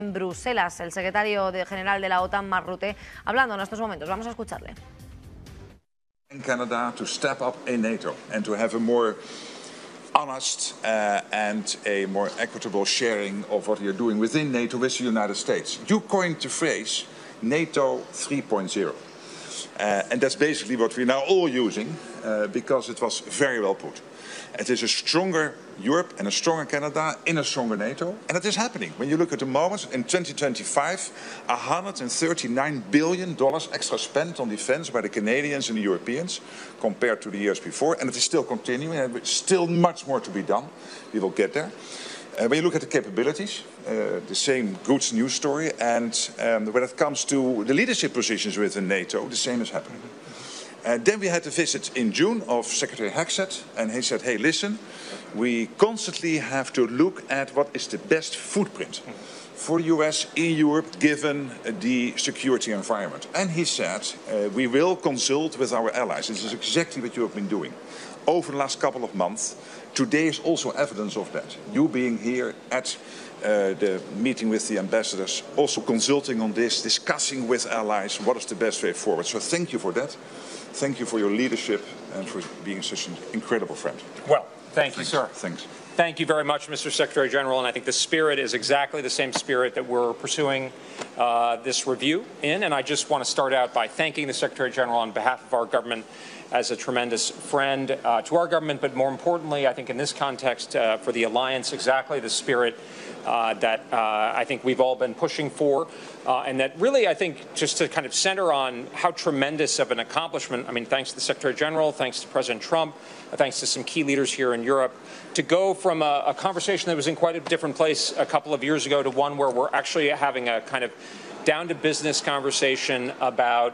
En Bruselas, el secretario general de la OTAN, Mark Rutte, hablando en estos momentos. Vamos a escucharle. Canada to step up in NATO and to have a more honest and a more equitable sharing of what you're doing within NATO with the United States. You coined the phrase NATO 3.0. And that's basically what we're now all using because it was very well put. It is a stronger Europe and a stronger Canada in a stronger NATO. And it is happening. When you look at the moment, in 2025, $139 billion extra spent on defense by the Canadians and the Europeans compared to the years before. And it is still continuing, and there's still much more to be done. We will get there. When you look at the capabilities, the same good news story. And when it comes to the leadership positions within NATO, the same is happening. Then we had a visit in June of Secretary Hegseth, and he said, hey, listen, we constantly have to look at what is the best footprint for the US in Europe given the security environment. And he said, we will consult with our allies. This is exactly what you have been doing over the last couple of months. Today is also evidence of that. You being here at the meeting with the ambassadors, also consulting on this, discussing with allies what is the best way forward. So thank you for that. Thank you for your leadership and for being such an incredible friend. Well, thank you, sir. Thanks. Thank you very much, Mr. Secretary General. And I think the spirit is exactly the same spirit that we're pursuing this review in. And I just want to start out by thanking the Secretary General on behalf of our government as a tremendous friend to our government, but more importantly, I think in this context, for the alliance, exactly the spirit that I think we've all been pushing for, and that really, I think, just to kind of center on how tremendous of an accomplishment, I mean, thanks to the Secretary General, thanks to President Trump, thanks to some key leaders here in Europe, to go from a conversation that was in quite a different place a couple of years ago to one where we're actually having a kind of down-to-business conversation about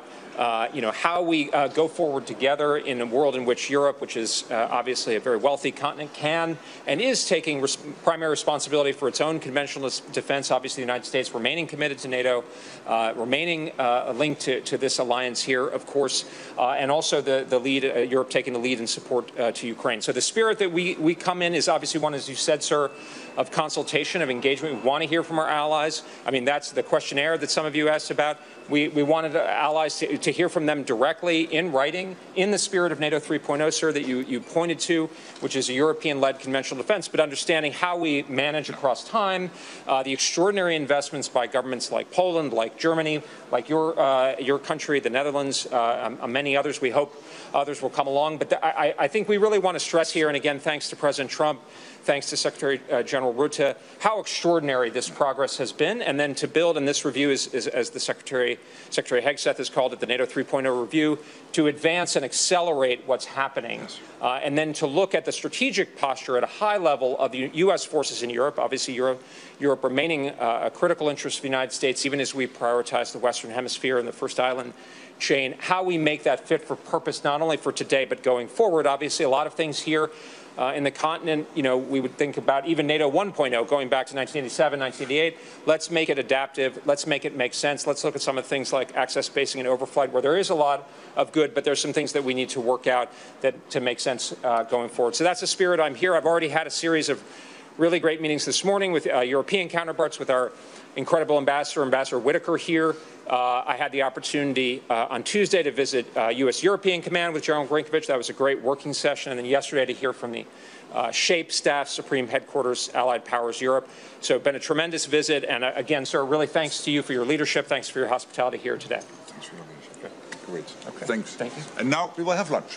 how we go forward together in a world in which Europe, which is obviously a very wealthy continent, can and is taking primary responsibility for its own conventional defense. Obviously, the United States remaining committed to NATO, remaining linked to this alliance here, of course, and also the lead, Europe taking the lead in support to Ukraine. So the spirit that we come in is obviously one, as you said, sir, of consultation, of engagement. We want to hear from our allies. I mean, that's the questionnaire that some of you asked about. We wanted allies to hear from them directly in writing, in the spirit of NATO 3.0, sir, that you pointed to, which is a European-led conventional defense, but understanding how we manage across time the extraordinary investments by governments like Poland, like Germany, like your country, the Netherlands, many others. We hope others will come along. But I think we really want to stress here, and again, thanks to President Trump, thanks to Secretary General Rutte, how extraordinary this progress has been, and then to build, and this review is as the Secretary Hegseth has called it, the NATO 3.0 review, to advance and accelerate what's happening, and then to look at the strategic posture at a high level of the U.S. forces in Europe, obviously Europe remaining a critical interest for the United States, even as we prioritize the Western Hemisphere and the First Island chain, how we make that fit for purpose, not only for today, but going forward. Obviously, a lot of things here in the continent, we would think about even NATO 1.0 going back to 1987, 1988. Let's make it adaptive. Let's make it make sense. Let's look at some of the things like access spacing and overflight, where there is a lot of good, but there's some things that we need to work out to make sense going forward. So that's the spirit. I'm here. I've already had a series of really great meetings this morning with European counterparts, with our incredible Ambassador Whitaker here. I had the opportunity on Tuesday to visit U.S. European Command with General Grinkovich. That was a great working session. And then yesterday to hear from the SHAPE staff, Supreme Headquarters, Allied Powers Europe. So it's been a tremendous visit. And again, sir, really thanks to you for your leadership. Thanks for your hospitality here today. Thanks for your leadership. Great. Okay. Thanks. Thank you. And now we will have lunch.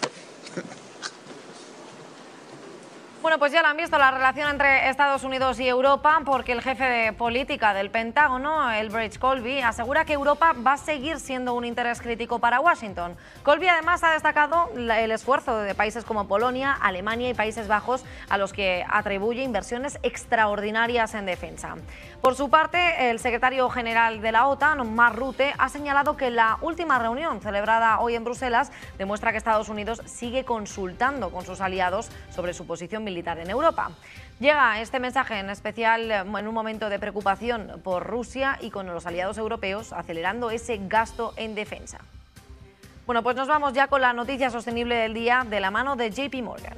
Bueno, pues ya lo han visto, la relación entre Estados Unidos y Europa, porque el jefe de política del Pentágono, Elbridge Colby, asegura que Europa va a seguir siendo un interés crítico para Washington. Colby además ha destacado el esfuerzo de países como Polonia, Alemania y Países Bajos, a los que atribuye inversiones extraordinarias en defensa. Por su parte, el secretario general de la OTAN, Mark Rutte, ha señalado que la última reunión celebrada hoy en Bruselas demuestra que Estados Unidos sigue consultando con sus aliados sobre su posición militar en Europa. Llega este mensaje en especial en un momento de preocupación por Rusia y con los aliados europeos acelerando ese gasto en defensa. Bueno, pues nos vamos ya con la noticia sostenible del día de la mano de JP Morgan.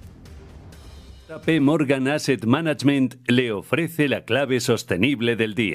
JP Morgan Asset Management le ofrece la clave sostenible del día.